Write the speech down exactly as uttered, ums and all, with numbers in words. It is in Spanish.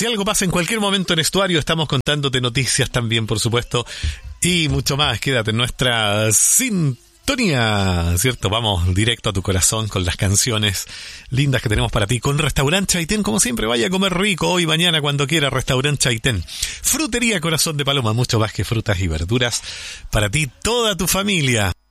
Si algo pasa en cualquier momento en Estuario, estamos contándote noticias también, por supuesto, y mucho más. Quédate en nuestra sintonía, ¿cierto? Vamos directo a tu corazón con las canciones lindas que tenemos para ti. Con Restaurante Chaitén, como siempre, vaya a comer rico hoy, mañana, cuando quiera. Restaurante Chaitén. Frutería Corazón de Paloma, mucho más que frutas y verduras para ti, toda tu familia.